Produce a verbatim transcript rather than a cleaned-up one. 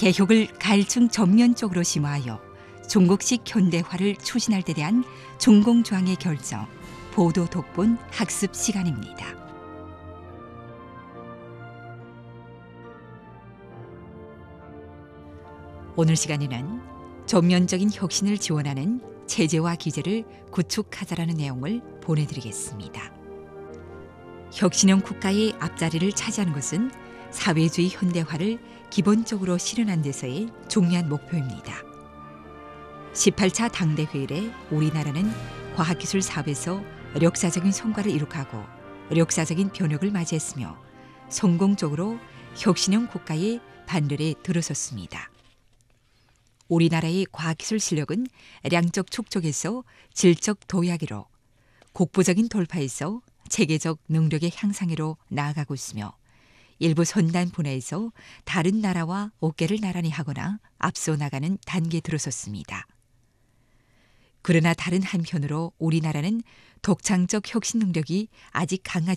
개혁을 가일층 전면적으로 심화하여 중국식 현대화를 추진할 데 대한 중공조항의 결정, 보도 독본 학습 시간입니다. 오늘 시간에는 전면적인 혁신을 지원하는 체제와 기제를 구축하자라는 내용을 보내드리겠습니다. 혁신형 국가의 앞자리를 차지하는 것은 사회주의 현대화를 기본적으로 실현한 데서의 중요한 목표입니다. 십팔 차 당대회 이래 우리나라는 과학기술 사업에서 역사적인 성과를 이룩하고 역사적인 변혁을 맞이했으며 성공적으로 혁신형 국가의 반열에 들어섰습니다. 우리나라의 과학기술 실력은 량적 촉족에서 질적 도약으로, 국부적인 돌파에서 체계적 능력의 향상으로 나아가고 있으며 일부 선단 분야에서 다른 나라와 어깨를 나란히 하거나 앞서 나가는 단계에 들어섰습니다. 그러나 다른 한편으로 우리나라는 독창적 혁신 능력이 아직 강하지